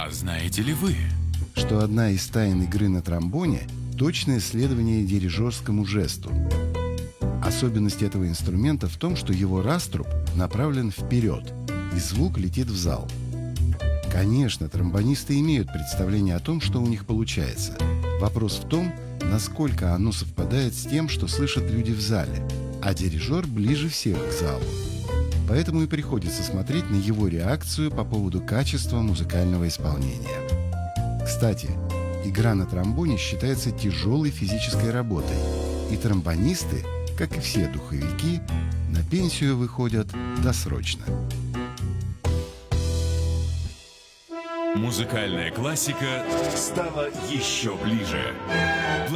А знаете ли вы, что одна из тайн игры на тромбоне – точное следование дирижерскому жесту. Особенность этого инструмента в том, что его раструб направлен вперед, и звук летит в зал. Конечно, тромбонисты имеют представление о том, что у них получается. Вопрос в том, насколько оно совпадает с тем, что слышат люди в зале, а дирижер ближе всех к залу. Поэтому и приходится смотреть на его реакцию по поводу качества музыкального исполнения. Кстати, игра на тромбоне считается тяжелой физической работой, и тромбонисты, как и все духовики, на пенсию выходят досрочно. музыкальная классика стала еще ближе.